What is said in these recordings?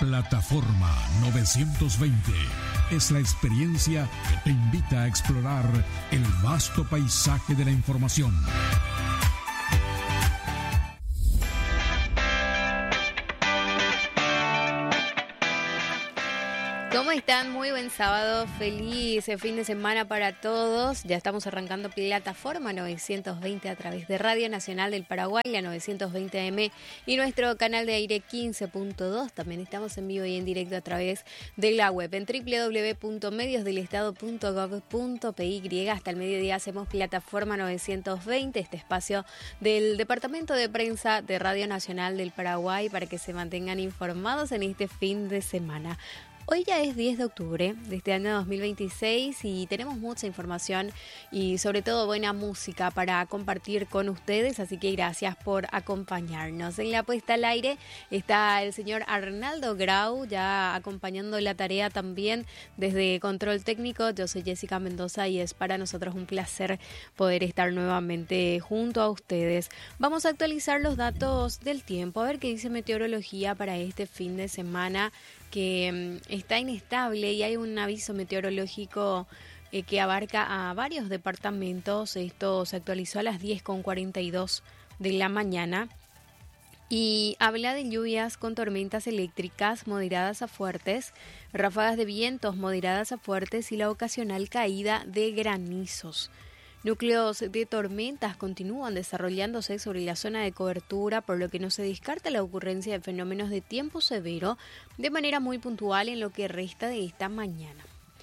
Plataforma 920 es la experiencia que te invita a explorar el vasto paisaje de la información. ¿Cómo están? Muy buen sábado, feliz fin de semana para todos. Ya estamos arrancando Plataforma 920 a través de Radio Nacional del Paraguay, la 920 AM y nuestro canal de aire 15.2. También estamos en vivo y en directo a través de la web en www.mediosdelestado.gov.py. Hasta el mediodía hacemos Plataforma 920, este espacio del Departamento de Prensa de Radio Nacional del Paraguay para que se mantengan informados en este fin de semana. Hoy ya es 10 de octubre de este año 2026 y tenemos mucha información y sobre todo buena música para compartir con ustedes, así que gracias por acompañarnos. En la puesta al aire está el señor Arnaldo Grau, ya acompañando la tarea también desde Control Técnico. Yo soy Jessica Mendoza y es para nosotros un placer poder estar nuevamente junto a ustedes. Vamos a actualizar los datos del tiempo, a ver qué dice meteorología para este fin de semana, que está inestable y hay un aviso meteorológico que abarca a varios departamentos. Esto se actualizó a las 10:42 de la mañana y habla de lluvias con tormentas eléctricas moderadas a fuertes, ráfagas de vientos moderadas a fuertes y la ocasional caída de granizos. Núcleos de tormentas continúan desarrollándose sobre la zona de cobertura, por lo que no se descarta la ocurrencia de fenómenos de tiempo severo de manera muy puntual en lo que resta de esta mañana.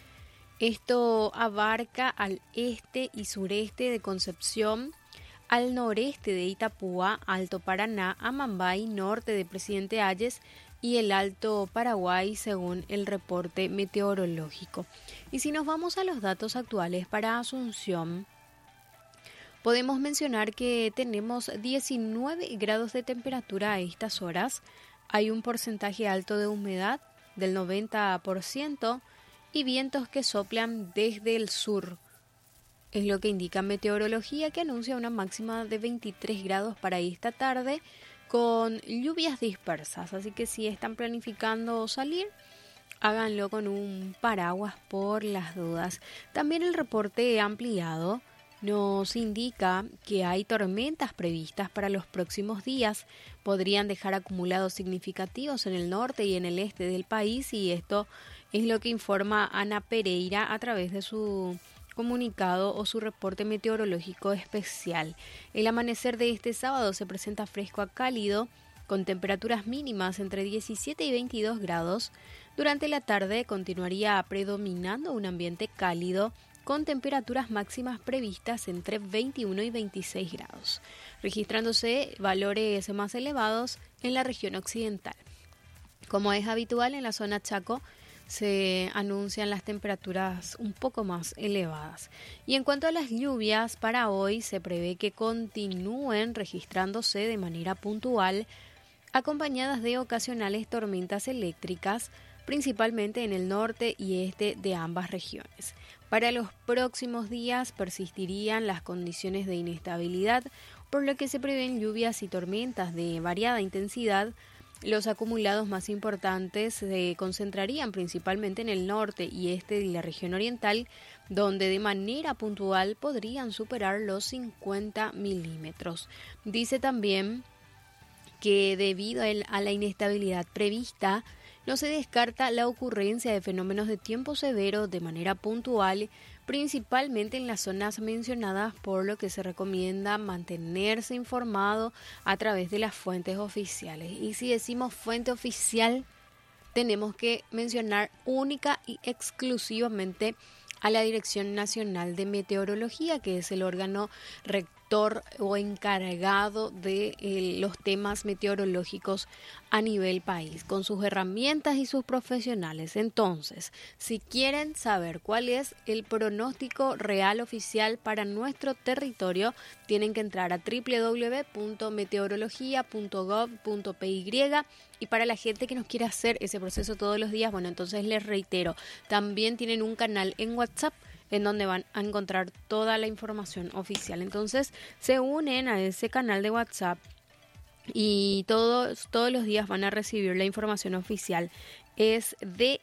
Esto abarca al este y sureste de Concepción, al noreste de Itapúa, Alto Paraná, Amambay, norte de Presidente Hayes y el Alto Paraguay, según el reporte meteorológico. Y si nos vamos a los datos actuales para Asunción, podemos mencionar que tenemos 19 grados de temperatura a estas horas, hay un porcentaje alto de humedad del 90% y vientos que soplan desde el sur. Es lo que indica meteorología, que anuncia una máxima de 23 grados para esta tarde con lluvias dispersas, así que si están planificando salir, háganlo con un paraguas por las dudas. También el reporte ampliado nos indica que hay tormentas previstas para los próximos días. Podrían dejar acumulados significativos en el norte y en el este del país, y esto es lo que informa Ana Pereira a través de su comunicado o su reporte meteorológico especial. El amanecer de este sábado se presenta fresco a cálido, con temperaturas mínimas entre 17 y 22 grados. Durante la tarde continuaría predominando un ambiente cálido, con temperaturas máximas previstas entre 21 y 26 grados, registrándose valores más elevados en la región occidental. Como es habitual en la zona Chaco, se anuncian las temperaturas un poco más elevadas. Y en cuanto a las lluvias, para hoy se prevé que continúen registrándose de manera puntual, acompañadas de ocasionales tormentas eléctricas, principalmente en el norte y este de ambas regiones. Para los próximos días persistirían las condiciones de inestabilidad, por lo que se prevén lluvias y tormentas de variada intensidad. Los acumulados más importantes se concentrarían principalmente en el norte y este de la región oriental, donde de manera puntual podrían superar los 50 milímetros. Dice también que debido a la inestabilidad prevista, no se descarta la ocurrencia de fenómenos de tiempo severo de manera puntual, principalmente en las zonas mencionadas, por lo que se recomienda mantenerse informado a través de las fuentes oficiales. Y si decimos fuente oficial, tenemos que mencionar única y exclusivamente a la Dirección Nacional de Meteorología, que es el órgano rector o encargado de los temas meteorológicos a nivel país, con sus herramientas y sus profesionales. Entonces, si quieren saber cuál es el pronóstico real oficial para nuestro territorio, tienen que entrar a www.meteorologia.gov.py. Y para la gente que nos quiere hacer ese proceso todos los días, bueno, entonces les reitero, también tienen un canal en WhatsApp en donde van a encontrar toda la información oficial. Entonces se unen a ese canal de WhatsApp y todos los días van a recibir la información oficial. Es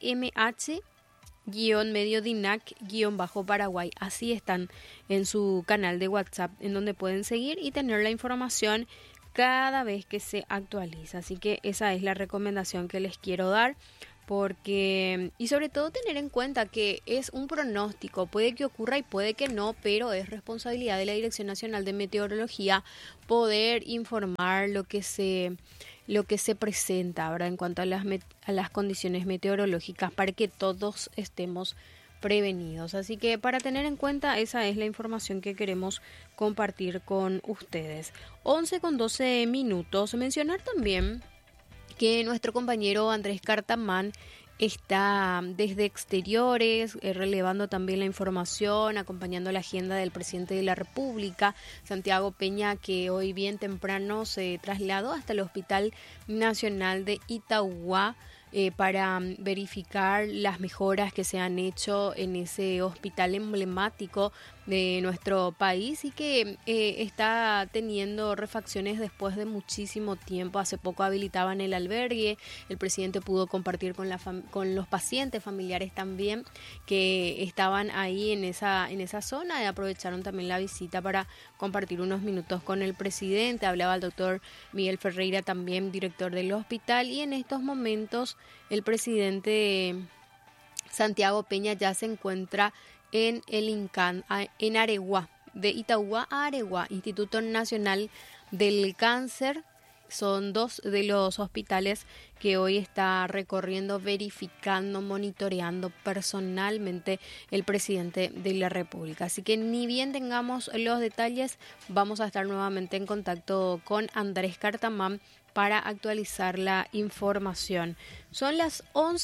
DMH-Mediodinac-Paraguay. Así están en su canal de WhatsApp, en donde pueden seguir y tener la información cada vez que se actualiza. Así que esa es la recomendación que les quiero dar. Y sobre todo tener en cuenta que es un pronóstico, puede que ocurra y puede que no, pero es responsabilidad de la Dirección Nacional de Meteorología poder informar lo que se presenta, ¿verdad? En cuanto a las condiciones meteorológicas, para que todos estemos prevenidos. Así que para tener en cuenta, esa es la información que queremos compartir con ustedes. 11:12. Mencionar también que nuestro compañero Andrés Cartamán está desde exteriores, relevando también la información, acompañando la agenda del presidente de la República, Santiago Peña, que hoy bien temprano se trasladó hasta el Hospital Nacional de Itauguá para verificar las mejoras que se han hecho en ese hospital emblemático de nuestro país y que está teniendo refacciones después de muchísimo tiempo. Hace poco habilitaban el albergue, el presidente pudo compartir con los pacientes, familiares también que estaban ahí en esa zona, y aprovecharon también la visita para compartir unos minutos con el presidente. Hablaba el doctor Miguel Ferreira, también director del hospital, y en estos momentos el presidente Santiago Peña ya se encuentra en el INCAN, en Areguá, de Itauguá a Areguá, Instituto Nacional del Cáncer. Son dos de los hospitales que hoy está recorriendo, verificando, monitoreando personalmente el presidente de la República. Así que ni bien tengamos los detalles, vamos a estar nuevamente en contacto con Andrés Cartamán para actualizar la información. Son las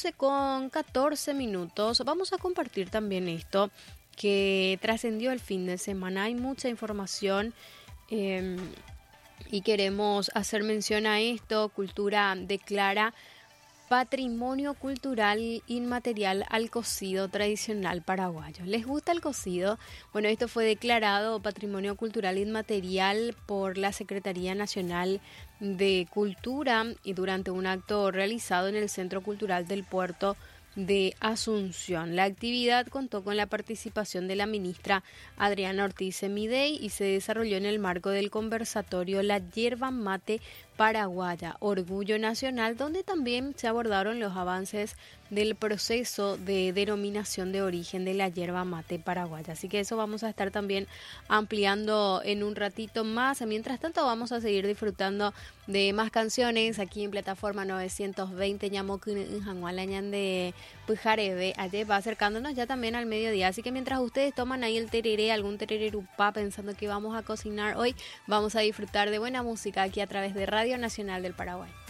11:14. Vamos a compartir también esto que trascendió el fin de semana. Hay mucha información y queremos hacer mención a esto. Cultura declara Patrimonio Cultural Inmaterial al cocido tradicional paraguayo. ¿Les gusta el cocido? Bueno, esto fue declarado Patrimonio Cultural Inmaterial por la Secretaría Nacional de Cultura y durante un acto realizado en el Centro Cultural del Puerto de Asunción. La actividad contó con la participación de la ministra Adriana Ortiz Midey y se desarrolló en el marco del conversatorio La Yerba Mate Paraguaya, Orgullo Nacional, donde también se abordaron los avances del proceso de denominación de origen de la yerba mate paraguaya. Así que eso vamos a estar también ampliando en un ratito más. Mientras tanto, vamos a seguir disfrutando de más canciones aquí en plataforma 920 de Pujarebe. Ayer va acercándonos ya también al mediodía. Así que mientras ustedes toman ahí el tereré, algún terererupá, pensando que vamos a cocinar hoy, vamos a disfrutar de buena música aquí a través de Radio Nacional del Paraguay.